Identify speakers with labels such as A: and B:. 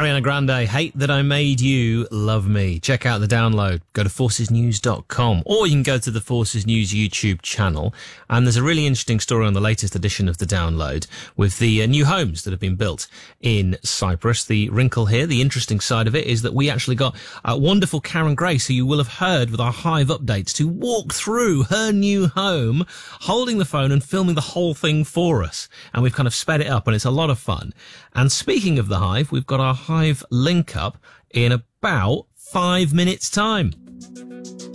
A: Ariana Grande, Hate That I Made You Love Me. Check out the download. Go to forcesnews.com, or you can go to the Forces News YouTube channel. And there's a really interesting story on the latest edition of the download with the new homes that have been built in Cyprus. The wrinkle here, the interesting side of it, is that we actually got wonderful Karen Grace, who you will have heard with our Hive updates, to walk through her new home, holding the phone and filming the whole thing for us. And we've kind of sped it up, and it's a lot of fun. And speaking of the Hive, we've got our Hive link up in about 5 minutes' time.